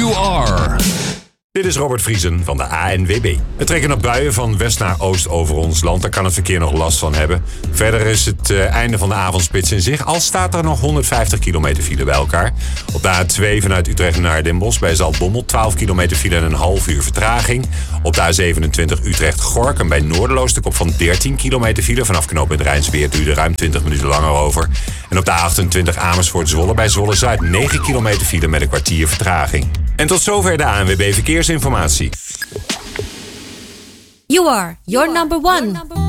You Are. Dit is Robert Vriesen van de ANWB. Er trekken nog buien van west naar oost over ons land. Daar kan het verkeer nog last van hebben. Verder is het einde van de avondspits in zicht. Al staat er nog 150 kilometer file bij elkaar. Op de A2 vanuit Utrecht naar Den Bosch bij Zaltbommel 12 kilometer file en een half uur vertraging. Op de A27 Utrecht-Gorkum bij Noorderloos de kop van 13 kilometer file. Vanaf knooppunt Rijnsweer duurde ruim 20 minuten langer over. En op de A28 Amersfoort-Zwolle bij Zwolle-Zuid 9 kilometer file met een kwartier vertraging. En tot zover de ANWB Verkeersinformatie. You Are, your number one.